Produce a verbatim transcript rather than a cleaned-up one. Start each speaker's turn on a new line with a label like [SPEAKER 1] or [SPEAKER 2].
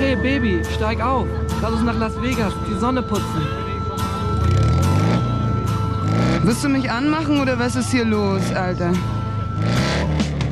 [SPEAKER 1] Okay, Baby, steig auf. Lass uns nach Las Vegas, die Sonne putzen.
[SPEAKER 2] Wirst du mich anmachen oder was ist hier los, Alter?